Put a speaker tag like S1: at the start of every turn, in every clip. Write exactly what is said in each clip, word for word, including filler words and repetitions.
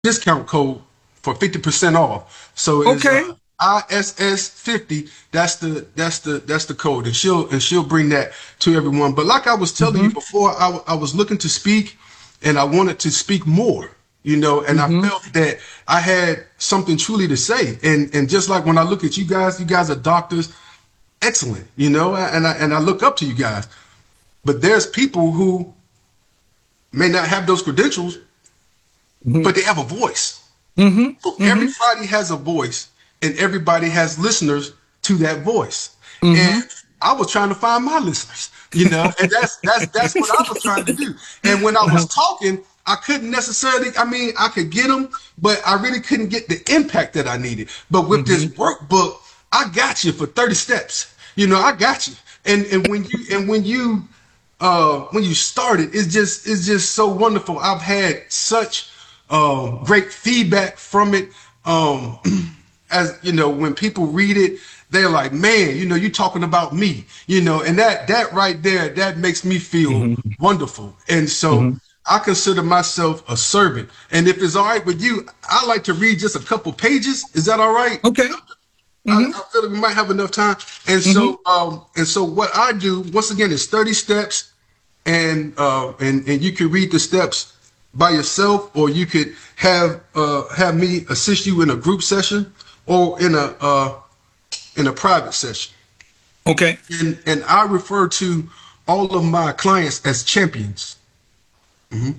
S1: discount code for fifty percent off. So it's
S2: Okay.
S1: uh, I S S fifty. That's the that's the that's the code, and she'll and she'll bring that to everyone. But like I was telling you
S2: Mm-hmm.
S1: before, I, w- I was looking to speak, and I wanted to speak more. You know, and I
S2: Mm-hmm.
S1: felt that I had something truly to say. And and just like when I look at you guys, you guys are doctors, excellent. You know, and I and I look up to you guys. But there's people who may not have those credentials, but they have a voice. So
S2: Mm-hmm.
S1: everybody has a voice, and everybody has listeners to that voice.
S2: Mm-hmm.
S1: And I was trying to find my listeners, you know, and that's that's that's what I was trying to do. And when I was talking, I couldn't necessarily. I mean, I could get them, but I really couldn't get the impact that I needed. But with this
S2: Mm-hmm.
S1: workbook, I got you for thirty steps. You know, I got you. And and when you and when you uh, when you started, it's just it's just so wonderful. I've had such uh, great feedback from it. Um, as you know, when people read it, they're like, "Man, you know, you talking about me," you know, and that that right there, that makes me feel
S2: Mm-hmm.
S1: wonderful. And so
S2: Mm-hmm.
S1: I consider myself a servant. And if it's all right with you, I like to read just a couple pages. Is that all right?
S2: Okay.
S1: I,
S2: Mm-hmm.
S1: I feel like we might have enough time. And
S2: Mm-hmm.
S1: so, um, and so what I do once again is thirty steps, and uh, and and you can read the steps by yourself, or you could have uh, have me assist you in a group session or in a uh, in a private session.
S2: Okay.
S1: And and I refer to all of my clients as champions. Mhm.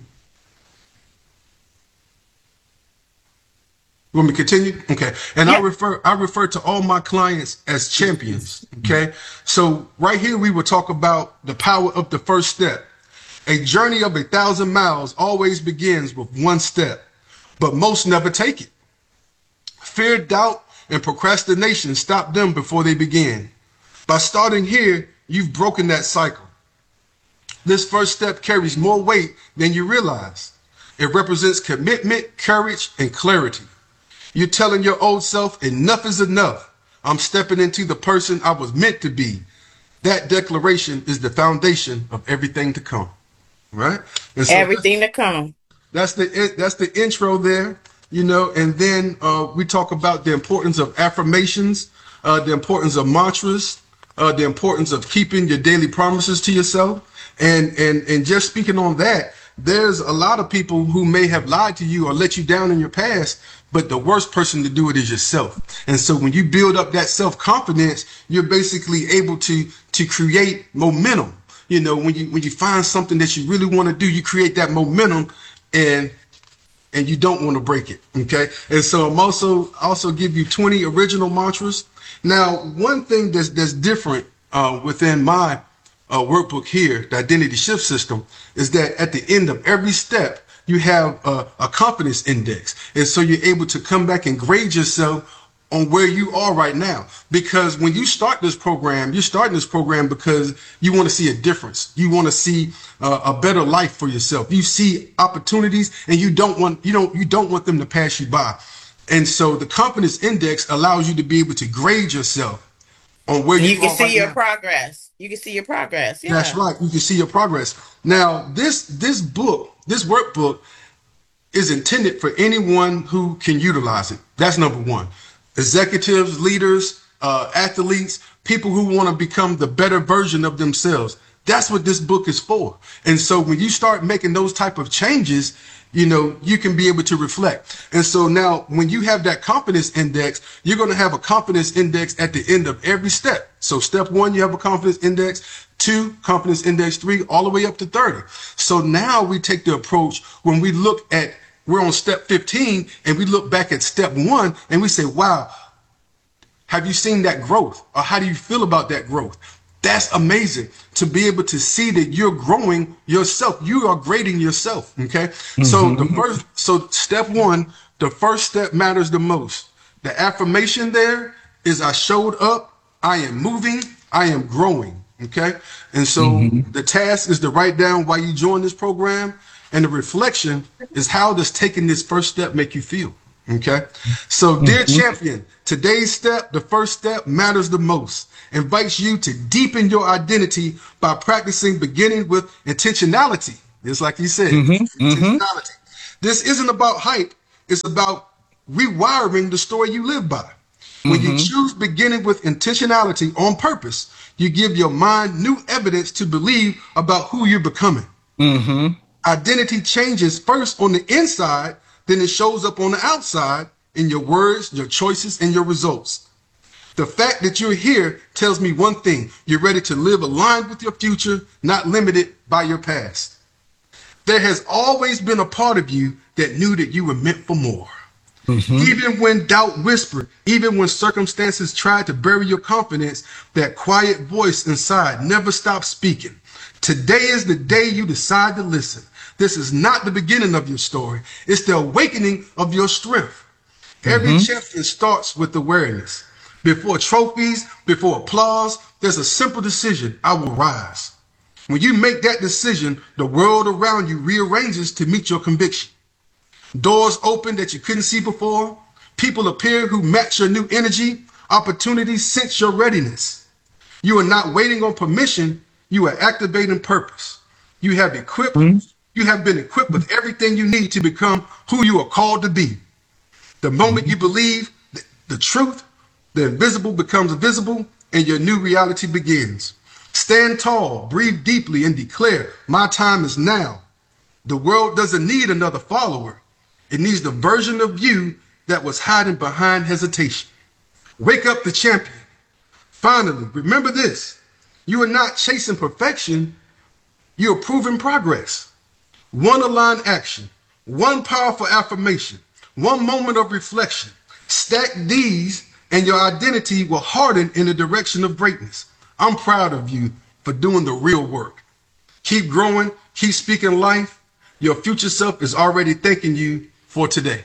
S1: You want me to continue? Okay. And I
S3: Yeah.
S1: refer I refer to all my clients as champions. Okay. So right here we will talk about the power of the first step. A journey of a thousand miles always begins with one step, but most never take it. Fear, doubt, and procrastination stop them before they begin. By starting here, you've broken that cycle. This first step carries more weight than you realize. It represents commitment, courage, and clarity. You're telling your old self, enough is enough. I'm stepping into the person I was meant to be. That declaration is the foundation of everything to come. Right? And so that's,
S3: Everything to come.
S1: that's the that's the intro there, you know, and then uh, we talk about the importance of affirmations, uh, the importance of mantras, uh, the importance of keeping your daily promises to yourself, and and and just speaking on that, there's a lot of people who may have lied to you or let you down in your past, but the worst person to do it is yourself. And so when you build up that self-confidence, you're basically able to to create momentum. You know, when you when you find something that you really want to do, you create that momentum, and and you don't want to break it. Okay. And so I'm also also give you twenty original mantras. Now, one thing that's that's different uh, within my uh, workbook here, the identity shift system, is that at the end of every step, you have a, a confidence index. And so you're able to come back and grade yourself on where you are right now. Because when you start this program, you're starting this program because you want to see a difference. You want to see uh, a better life for yourself. You see opportunities, and you don't want you don't you don't want them to pass you by. And so the confidence index allows you to be able to grade yourself on where
S3: And
S1: you
S3: you can
S1: are
S3: see
S1: right
S3: your
S1: now.
S3: progress. You can see your progress.
S1: That's
S3: Yeah.
S1: right. You can see your progress. Now, this this book, this workbook is intended for anyone who can utilize it. That's number one. Executives, leaders, uh, athletes, people who want to become the better version of themselves. That's what this book is for. And so when you start making those type of changes, you know, you can be able to reflect. And so now when you have that confidence index, you're going to have a confidence index at the end of every step. So step one, you have a confidence index, two, confidence index three, all the way up to thirty. So now we take the approach when we look at, we're on step fifteen, and we look back at step one and we say, wow, have you seen that growth? Or how do you feel about that growth? That's amazing to be able to see that you're growing yourself. You are grading yourself. Okay. So the
S2: Mm-hmm.
S1: first, so step one, the first step matters the most. The affirmation there is I showed up, I am moving, I am growing. Okay. And so
S2: Mm-hmm.
S1: the task is to write down why you joined this program. And the reflection is how does taking this first step make you feel? Okay. So, dear
S2: Mm-hmm.
S1: champion, today's step, the first step, matters the most. Invites you to deepen your identity by practicing beginning with intentionality. Just like you said,
S2: Mm-hmm. Mm-hmm.
S1: intentionality. This isn't about hype. It's about rewiring the story you live by. When you
S2: Mm-hmm.
S1: choose beginning with intentionality on purpose, you give your mind new evidence to believe about who you're becoming.
S2: Mm-hmm.
S1: Identity changes first on the inside, then it shows up on the outside in your words, your choices, and your results. The fact that you're here tells me one thing: you're ready to live aligned with your future, not limited by your past. There has always been a part of you that knew that you were meant for more.
S2: Mm-hmm.
S1: Even when doubt whispered, even when circumstances tried to bury your confidence, that quiet voice inside never stopped speaking. Today is the day you decide to listen. This is not the beginning of your story, it's the awakening of your strength. Every
S2: Mm-hmm.
S1: champion starts with awareness. Before trophies, before applause, there's a simple decision: I will rise. When you make that decision, the world around you rearranges to meet your conviction. Doors open that you couldn't see before. People appear who match your new energy. Opportunities sense your readiness. You are not waiting on permission. You are activating purpose. You have equipped, you have been equipped with everything you need to become who you are called to be. The moment
S2: Mm-hmm.
S1: you believe the, the truth, the invisible becomes visible and your new reality begins. Stand tall, breathe deeply, and declare, my time is now. The world doesn't need another follower. It needs the version of you that was hiding behind hesitation. Wake up the champion. Finally, remember this: you are not chasing perfection, you're proving progress. One aligned action, one powerful affirmation, one moment of reflection. Stack these, and your identity will harden in the direction of greatness. I'm proud of you for doing the real work. Keep growing, keep speaking life. Your future self is already thanking you for today.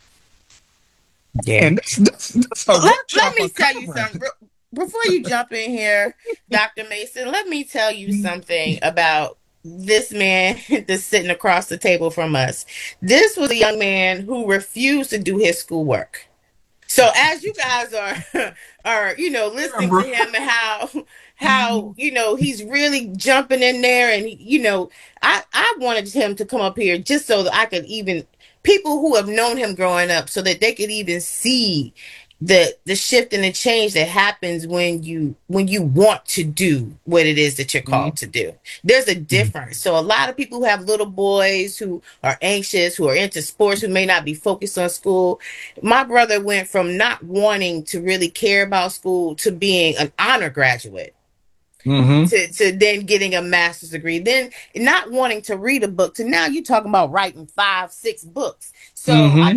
S3: Yeah.
S2: And that's, that's, that's a
S3: Let, let
S2: workshop
S3: me
S2: of
S3: tell you
S2: conference.
S3: something. Re- Before you jump in here, doctor Mason, let me tell you something about this man that's sitting across the table from us. This was a young man who refused to do his schoolwork. So as you guys are are you know listening to
S1: Camera.
S3: him and how how you know he's really jumping in there and you know I I wanted him to come up here just so that I could even people who have known him growing up so that they could even see the the shift and the change that happens when you when you want to do what it is that you're called to do. There's a difference. So a lot of people who have little boys who are anxious, who are into sports, who may not be focused on school. My brother went from not wanting to really care about school to being an honor graduate
S2: Mm-hmm.
S3: to, to then getting a master's degree, then not wanting to read a book to now you're talking about writing five, six books. So I
S2: Mm-hmm.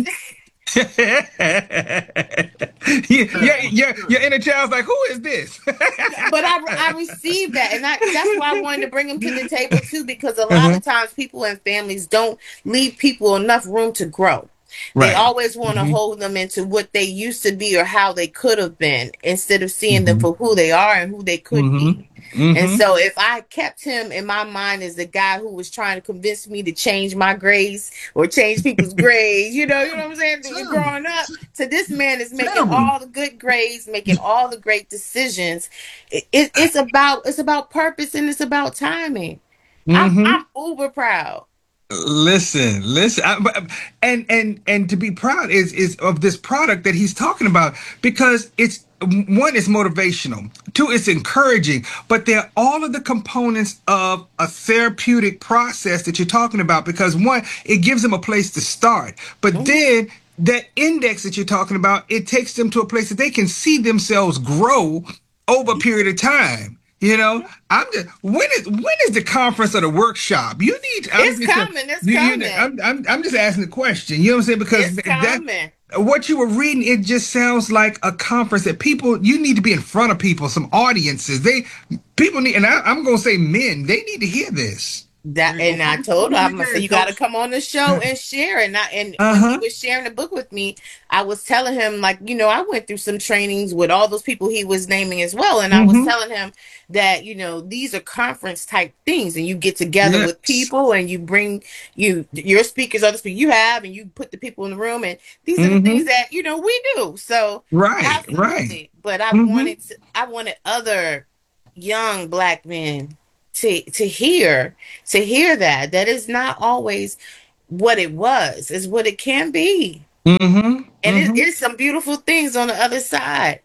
S2: your, your, your, your inner child's like, who is this?
S3: but I I received that, and I, that's why I wanted to bring him to the table too, because a lot
S2: Uh-huh.
S3: of times people and families don't leave people enough room to grow. They
S2: Right.
S3: always want to
S2: Mm-hmm.
S3: hold them into what they used to be or how they could have been instead of seeing them
S2: Mm-hmm.
S3: for who they are and who they could be.
S2: Mm-hmm.
S3: And
S2: Mm-hmm.
S3: so if I kept him in my mind as the guy who was trying to convince me to change my grades or change people's grades, you know, you know what I'm saying?
S1: Terrible.
S3: Growing up, to this man is making
S1: Terrible.
S3: all the good grades, making all the great decisions. It, it, it's about it's about purpose and it's about timing. I'm
S2: Mm-hmm.
S3: I'm uber proud.
S2: Listen, listen, I, but- and and and to be proud is is of this product that he's talking about because it's one is motivational, two it's encouraging, but they're all of the components of a therapeutic process that you're talking about. Because one, it gives them a place to start, but
S3: Mhm.
S2: then that index that you're talking about, it takes them to a place that they can see themselves grow over a period of time. You know, I'm just when is when is the conference or the workshop? You need. I'm
S3: It's
S2: just.
S3: coming. It's
S2: You, you,
S3: coming.
S2: I'm, I'm I'm just asking the question. You know what I'm saying? Because
S3: It's
S2: that
S3: coming.
S2: what you were reading, it just sounds like a conference that people you need to be in front of people, some audiences. They people need, and I, I'm gonna say men. They need to hear this.
S3: That
S1: There you go.
S3: and
S1: Put,
S3: I
S1: put
S3: told her
S1: it
S3: I'm gonna say
S1: again,
S3: you got to
S1: coach.
S3: come on the show and share. And I and
S2: Uh
S3: when he
S2: huh.
S3: was sharing the book with me, I was telling him like you know I went through some trainings with all those people he was naming as well, and I was
S2: Mm-hmm.
S3: telling him that you know these are conference type things, and you get together with
S2: Yes.
S3: people and you bring you your speakers, other speakers you have, and you put the people in the room, and these are the things
S2: Mm-hmm.
S3: that you know we do. So
S2: Right. Right.
S3: absolutely, but I
S2: Mm-hmm.
S3: wanted to, I wanted other young black men to to hear to hear that that is not always what it was is what it can be.
S2: Mm-hmm.
S3: And it
S2: Mm-hmm.
S3: is some beautiful things on the other side.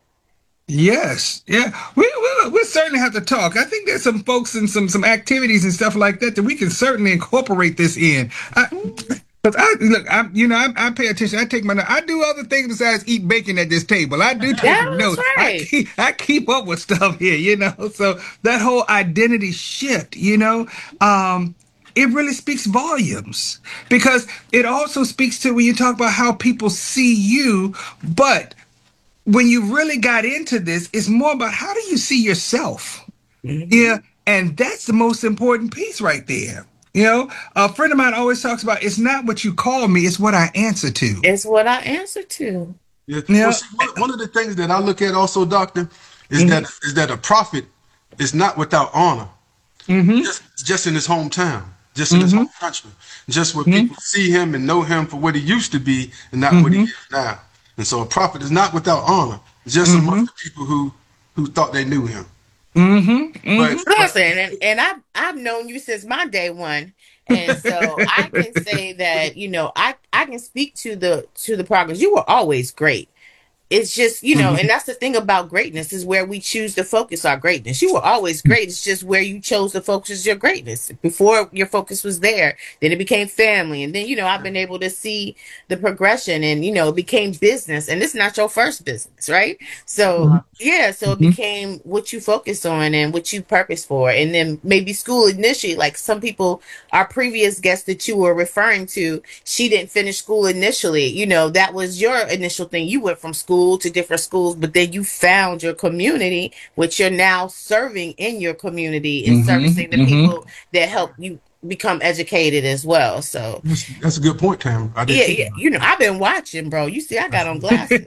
S2: Yes, yeah, we we we certainly have to talk. I think there's some folks and some some activities and stuff like that that we can certainly incorporate this in. I, Cause I look, I you know I, I pay attention. I take my I do other things besides eat bacon at this table. I do take
S3: That's
S2: notes. I
S3: right.
S2: keep I keep up with stuff here, you know. So that whole identity shift, you know, um, it really speaks volumes because it also speaks to when you talk about how people see you, but when you really got into this, it's more about how do you see yourself?
S3: Hmm.
S2: Yeah. And that's the most important piece right there. You know, a friend of mine always talks about it's not what you call me, it's what I answer to.
S3: It's what I answer to.
S1: Yeah. Well,
S2: Yeah.
S1: see, one, one of the things that I look at also, doctor, is that
S2: Mm-hmm.
S1: is that a prophet is not without honor,
S2: Mm-hmm.
S1: just just in his hometown, just in his
S2: Mm-hmm.
S1: home country, just where people see him and know him for what he used to be and not what he
S2: Mm-hmm.
S1: is now. And so, a prophet is not without honor, just
S2: Mm-hmm.
S1: amongst the people who who thought they knew him.
S2: Mm-hmm.
S1: But
S2: Mm-hmm.
S1: but
S3: Listen, and, and I've I've known you since my day one. And so I can say that, you know, I, I can speak to the to the progress. You were always great. It's just, you know, and that's the thing about greatness is where we choose to focus our greatness. You were always great. It's just where you chose to focus your greatness. Before your focus was there, then it became family. And then, you know, I've been able to see the progression and, you know, it became business. And it's not your first business, right? So, yeah, so it
S2: Mm-hmm.
S3: became what you focus on and what you purpose for. And then maybe school initially, like some people, our previous guest that you were referring to, she didn't finish school initially. You know, that was your initial thing. You went from school to different schools, but then you found your community, which you're now serving in your community and
S2: Mm-hmm.
S3: servicing the
S2: Mm-hmm.
S3: people that help you become educated as well. So,
S1: that's, that's a good point, Tam. I didn't
S3: yeah,
S1: think
S3: yeah,
S1: about
S3: you know, I've been watching, bro. You see, I got on glasses.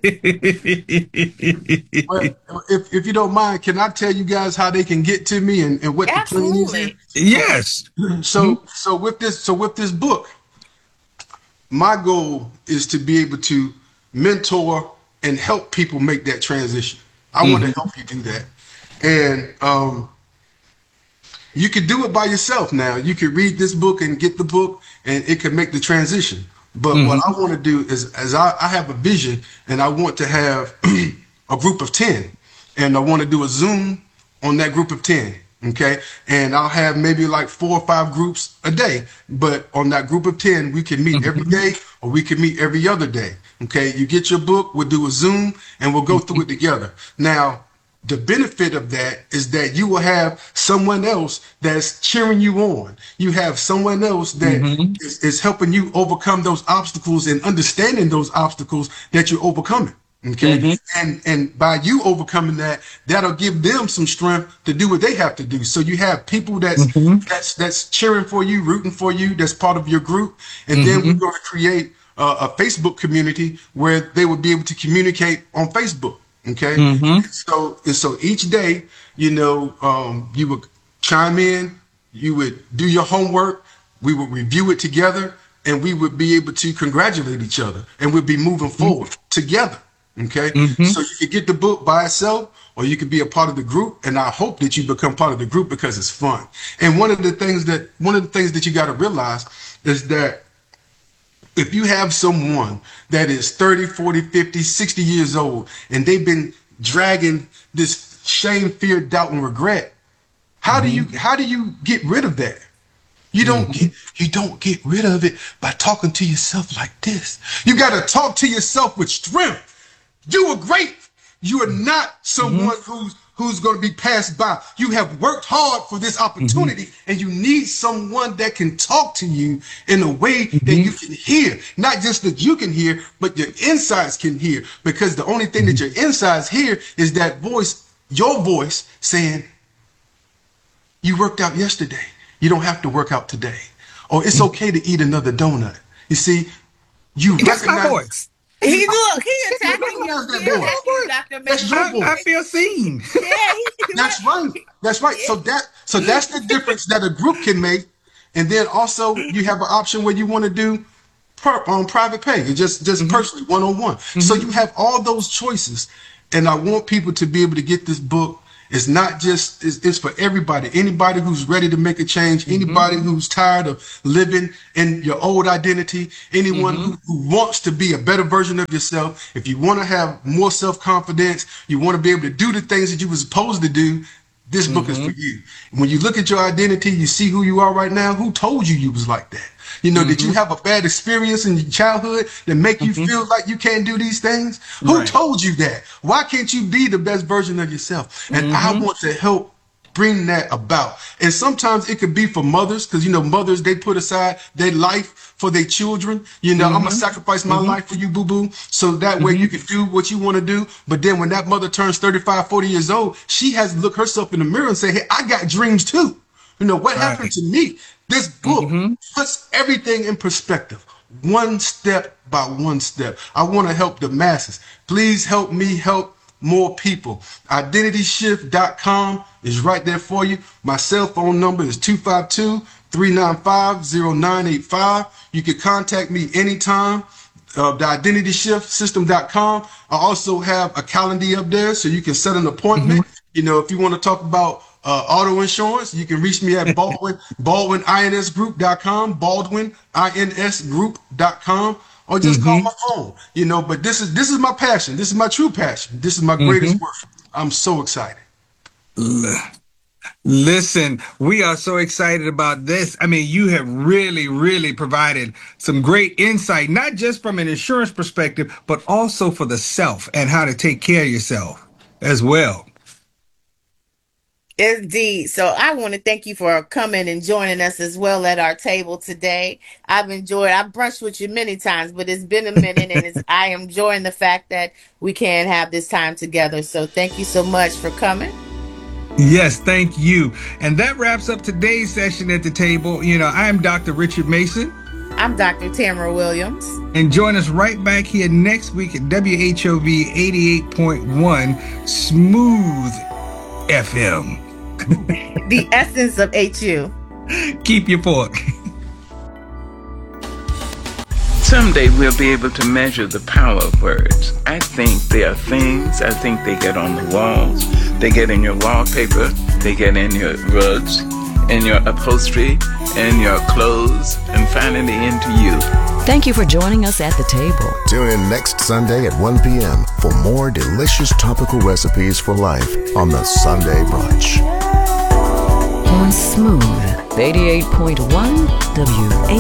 S1: it. Well, if if you don't mind, can I tell you guys how they can get to me and, and what the plan is here?
S3: Absolutely.
S1: Okay.
S2: Yes.
S1: So so with this so with this book, my goal is to be able to mentor and help people make that transition. I want to
S2: Mm-hmm.
S1: help you do that. And um, you could do it by yourself now. You could read this book and get the book, and it could make the transition. But what I
S2: Mm-hmm.
S1: want to do is, as I, I have a vision, and I want to have a group of ten, and I want to do a Zoom on that group of ten. Okay, and I'll have maybe like four or five groups a day. But on that group of ten, we can meet every day, or we can meet every other day. Okay, you get your book, we'll do a Zoom, and we'll go through it together. Now, the benefit of that is that you will have someone else that's cheering you on. You have someone else that
S2: Mm-hmm.
S1: is, is helping you overcome those obstacles and understanding those obstacles that you're overcoming. Okay.
S2: Mm-hmm.
S1: And and by you overcoming that, that'll give them some strength to do what they have to do. So you have people that's
S2: Mm-hmm.
S1: that's that's cheering for you, rooting for you, that's part of your group. And then we're
S2: Mm-hmm.
S1: going to create uh, a Facebook community where they will be able to communicate on Facebook. Okay.
S2: Mm-hmm.
S1: So and so each day, you know, um, you would chime in, you would do your homework, we would review it together, and we would be able to congratulate each other, and we'd be moving forward together. Okay.
S2: Mm-hmm.
S1: So you could get the book by itself, or you could be a part of the group, and I hope that you become part of the group because it's fun. And one of the things that one of the things that you got to realize is that if you have someone that is thirty, forty, fifty, sixty years old and they've been dragging this shame, fear, doubt, and regret, how do you how do you get rid of that? You don't
S2: Mm-hmm.
S1: get you don't get rid of it by talking to yourself like this. You got to talk to yourself with strength. You are great. You are not
S2: Mm-hmm.
S1: someone who's who's going to be passed by. You have worked hard for this opportunity, and you need someone that can talk to you in a way that
S2: Mm-hmm.
S1: you can hear. Not just that you can hear, but your insides can hear. Because the only thing that your insides hear is that voice, your voice, saying, "You worked out yesterday. You don't have to work out today." Or it's okay to eat another donut. You see, you
S2: That's my
S1: recognize.
S2: voice.
S3: He look, he
S1: You
S3: attacking you.
S1: recognize that
S3: He
S1: voice.
S3: attacking you, doctor
S1: That's your
S3: Mayweather.
S2: I, I
S1: voice.
S2: feel seen.
S3: Yeah, he,
S1: That's right. That's right. So that so that's the difference that a group can make. And then also you have an option where you want to do per, um, private pay, just just personally one on one. So you have all those choices, and I want people to be able to get this book It's not just, it's, it's for everybody. Anybody who's ready to make a change, anybody mm-hmm. who's tired of living in your old identity, anyone mm-hmm. who, who wants to be a better version of yourself. If you want to have more self-confidence, you want to be able to do the things that you were supposed to do, this book mm-hmm. is for you. When you look at your identity, you see who you are right now. Who told you you was like that? You know, mm-hmm. did you have a bad experience in your childhood that make you mm-hmm. feel like you can't do these things? Who right. told you that? Why can't you be the best version of yourself? And mm-hmm. I want to help bring that about. And sometimes it could be for mothers, because, you know, mothers, they put aside their life for their children. You know, mm-hmm. I'm going to sacrifice my mm-hmm. life for you, boo-boo, so that way mm-hmm. you can do what you want to do. But then when that mother turns thirty-five, forty years old, she has to look herself in the mirror and say, hey, I got dreams too. You know, what right. happened to me? This book mm-hmm. puts everything in perspective, one step by one step. I want to help the masses. Please help me help more people. identity shift dot com is right there for you. My cell phone number is two five two, three nine five, zero nine eight five. You can contact me anytime. Uh, the identity shift system dot com. I also have a calendar up there so you can set an appointment. Mm-hmm. You know, if you want to talk about Uh, auto insurance, you can reach me at Baldwin, Baldwin ins group dot com, Baldwin ins group dot com, or just mm-hmm. call my phone, you know, but this is, this is my passion. This is my true passion. This is my mm-hmm. greatest work. I'm so excited.
S2: Listen, we are so excited about this. I mean, you have really, really provided some great insight, not just from an insurance perspective, but also for the self and how to take care of yourself as well.
S3: Indeed. So I want to thank you for coming and joining us as well at our table today. I've enjoyed, I've brunched with you many times, but it's been a minute and it's, I am enjoying the fact that we can have this time together. So thank you so much for coming.
S2: Yes, thank you. And that wraps up today's session at the table. You know, I am Doctor Richard Mason.
S3: I'm Doctor Tamara Williams.
S2: And join us right back here next week at W H O V eighty-eight point one Smooth F M.
S3: The essence of H U.
S2: Keep your fork.
S4: Someday we'll be able to measure the power of words. I think they are things. I think they get on the walls. They get in your wallpaper. They get in your rugs, in your upholstery, in your clothes, and finally into you.
S5: Thank you for joining us at the table.
S6: Tune in next Sunday at one p.m. for more delicious topical recipes for life on the Sunday Brunch.
S5: On Smooth eighty-eight point one W